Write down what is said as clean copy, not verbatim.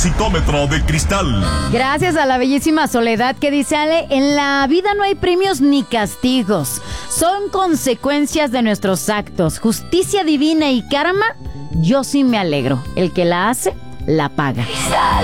psitómetro de cristal. Gracias a la bellísima Soledad que dice: Ale, en la vida no hay premios ni castigos, son consecuencias de nuestros actos. Justicia divina y karma, yo sí me alegro. El que la hace, la paga.